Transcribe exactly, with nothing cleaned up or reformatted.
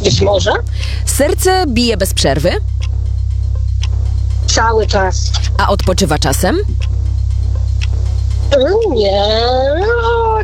Być może. Serce bije bez przerwy, Cały czas. a odpoczywa czasem? Mm, Nie.